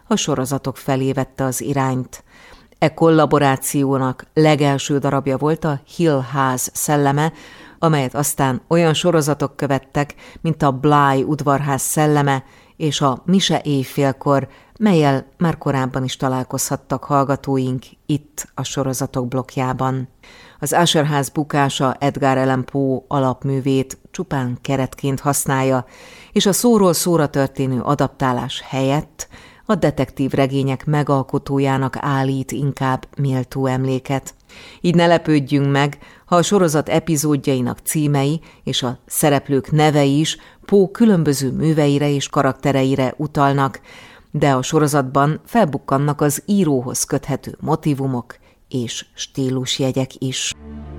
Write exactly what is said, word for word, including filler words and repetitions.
a sorozatok felé vette az irányt. E kollaborációnak legelső darabja volt a Hill House szelleme, amelyet aztán olyan sorozatok követtek, mint a Bly udvarház szelleme és a Mise éjfélkor, mellyel már korábban is találkozhattak hallgatóink itt a sorozatok blokkjában. Az Usher ház bukása Edgar Allan Poe alapművét csupán keretként használja, és a szóról szóra történő adaptálás helyett a detektív regények megalkotójának állít inkább méltó emléket. Így ne lepődjünk meg, ha a sorozat epizódjainak címei és a szereplők nevei is Poe különböző műveire és karaktereire utalnak, de a sorozatban felbukkannak az íróhoz köthető motívumok és stílusjegyek is.